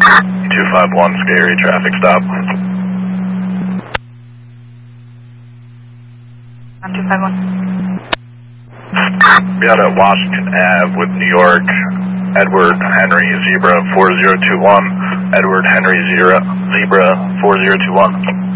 251, scary traffic stop. 251. Be out at Washington Ave with New York, Edward Henry Zebra 4021, Edward Henry Zebra 4021.